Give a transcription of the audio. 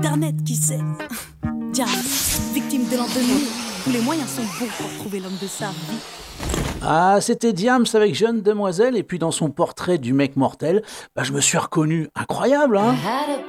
Internet, qui sait? Diams, victime de l'an 2000. Tous les moyens sont bons pour trouver l'homme de sa vie. Ah, c'était Diams avec Jeune Demoiselle, et puis dans son portrait du mec mortel, je me suis reconnu. Incroyable, hein?